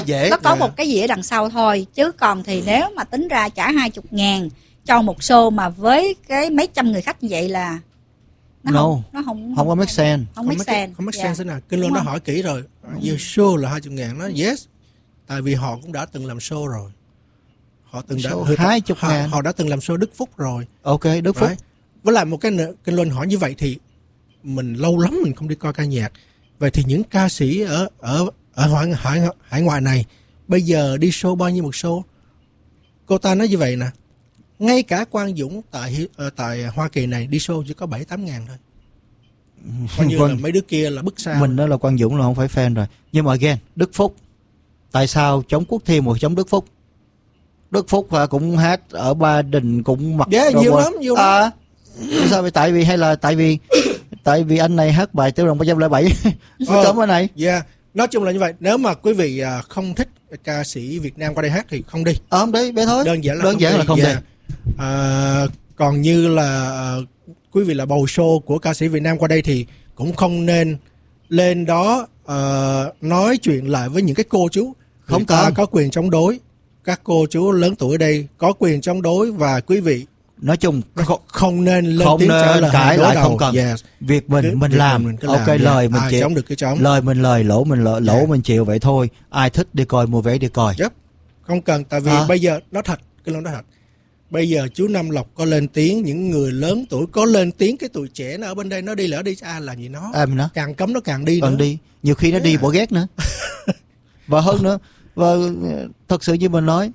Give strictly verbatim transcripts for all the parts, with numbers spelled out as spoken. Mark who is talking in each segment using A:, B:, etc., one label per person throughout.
A: Dễ.
B: Nó có
C: Yeah.
B: một cái gì ở đằng sau thôi. Chứ còn thì nếu mà tính ra trả hai mươi ngàn cho một show mà với cái mấy trăm người khách như vậy là nó
A: No.
B: không nó không
A: Không có make sense.
B: không make sense.
C: Không make
B: Yeah.
C: sense thế nào. Kinh Luân
B: Đúng
C: đã
B: không?
C: hỏi kỹ rồi. Giờ show là hai mươi ngàn. Nó yes. Tại vì họ cũng đã từng làm show rồi. Họ từng đã
A: Show
C: họ-
A: hai mươi
C: họ,
A: ngàn.
C: họ đã từng làm show Đức Phúc rồi.
A: Ok, Đức Phúc.
C: Right. Với lại một cái nữa, Kinh Luân hỏi như vậy thì mình lâu lắm mình không đi coi ca nhạc. Vậy thì những ca sĩ ở ở ở hải, hải, hải ngoại này bây giờ đi show bao nhiêu một show? Cô ta nói như vậy nè. Ngay cả Quang Dũng tại ở tại Hoa Kỳ này đi show chỉ có bảy tám ngàn thôi. Coi như là
A: Quang-
C: mấy đứa kia là bức sao.
A: Mình đó là Quang Dũng là không phải fan rồi. Nhưng mà again, Đức Phúc. Tại sao chống Quốc Thiêm mà chống Đức Phúc? Đức Phúc à, cũng hát ở Ba Đình cũng mặc
C: Yeah,
A: đồ
C: nhiều
A: quần.
C: lắm, nhiều lắm.
A: À, sao vậy? Tại vì hay là tại vì tại vì anh này hát bài Tiểu Đồng ba không bảy mới
C: Ờ.
A: cấm cái này.
C: Yeah. Nói chung là như vậy. Nếu mà quý vị à, không thích ca sĩ Việt Nam qua đây hát thì không đi.
A: Ờ không đấy, bé thôi.
C: Đơn giản là
A: Đơn
C: không
A: giản
C: đi.
A: là không
C: Yeah.
A: đi.
C: À, còn như là à, quý vị là bầu show của ca sĩ Việt Nam qua đây thì cũng không nên lên đó à, nói chuyện lại với những cái cô chú.
A: Không
C: Người ta
A: cần.
C: có quyền chống đối. Các cô chú lớn tuổi ở đây có quyền chống đối và quý vị
A: Nói chung
C: không, không nên lên
A: không
C: tiếng trả
A: nên
C: lời
A: cãi
C: đối
A: lại,
C: đầu.
A: không cần.
C: Yes.
A: Việc mình
C: Cứ-
A: mình
C: việc
A: làm.
C: mình cứ
A: Ok,
C: làm.
A: lời
C: Yeah.
A: mình
C: Ai
A: chịu.
C: chống được cái chống.
A: Lời mình lời, lỗ mình lỗ, lỗ
C: Yeah.
A: mình chịu vậy thôi. Ai thích đi coi mua vé đi coi.
C: Yep. Không cần, tại vì
A: À.
C: bây giờ nó thật, cái nó thật. Bây giờ chú Năm Lộc có lên tiếng, những người lớn tuổi có lên tiếng, cái tuổi trẻ nó ở bên đây nó đi lỡ đi à làm gì nó.
A: Em nó
C: Càng cấm nó càng đi
A: còn
C: nữa.
A: đi, nhiều khi nó đi
C: Yeah.
A: bỏ ghét nữa. Và hơn nữa, và ờ, thật sự như mình nói,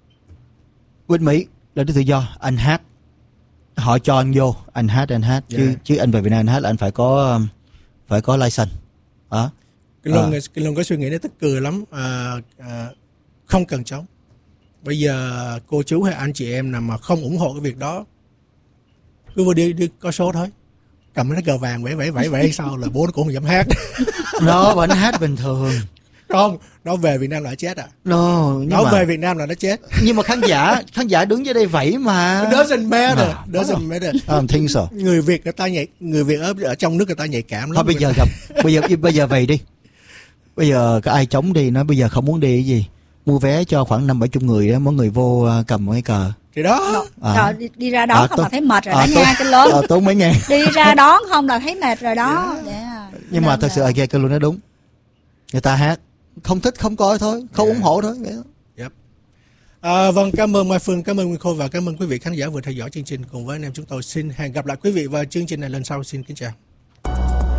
A: bên Mỹ là tự do, anh hát, họ cho anh vô, anh hát anh hát chứ
C: Yeah.
A: chứ anh về Việt Nam anh hát là anh phải có um, phải có license. Đó.
C: Cái luôn,
A: À.
C: cái luôn có suy nghĩ nó tức cười lắm. À, à, không cần chống. Bây giờ cô chú hay anh chị em nào mà không ủng hộ cái việc đó, cứ vừa đi, đi có số thôi. Cầm cái cờ vàng vẫy vẫy vẫy vẫy sau là bố nó cũng không dám hát.
A: Nó vẫn hát bình thường.
C: Không, nó về Việt Nam là nó chết à.
A: No, nhưng
C: Nó
A: mà
C: về Việt Nam là nó chết.
A: nhưng mà khán giả khán giả đứng dưới đây vậy mà.
C: Doesn't matter.
A: À,
C: Doesn't matter.
A: I don't think so.
C: Người Việt người ta nhạy, người Việt ở ở trong nước người ta nhạy cảm lắm.
A: Thôi bây giờ gặp bây giờ bây giờ về đi. Bây giờ có ai chống đi, nói bây giờ không muốn đi cái gì, mua vé cho khoảng năm bảy chục người đó, mỗi người vô uh, cầm một cái cờ.
C: Thì đó.
A: À.
B: Trời, đi, đi ra đón
A: À,
B: không
A: tôi-
B: là thấy mệt rồi
A: à,
B: đó
A: tôi-
B: nha, cái lớn.
A: À, tốn mấy ngàn.
B: Đi ra đón không là thấy mệt rồi đó. Yeah.
A: Nhưng mà
B: Nên
A: thật
B: là-
A: sự là cái luôn nói đúng. Người ta hát không thích không coi thôi, không
C: Yeah.
A: ủng hộ thôi. Vậy đó.
C: Yep. À, vâng, cảm ơn Mai Phương, cảm ơn Nguyên Khôi và cảm ơn quý vị khán giả vừa theo dõi chương trình cùng với anh em chúng tôi. Xin hẹn gặp lại quý vị vào chương trình này lần sau. Xin kính chào.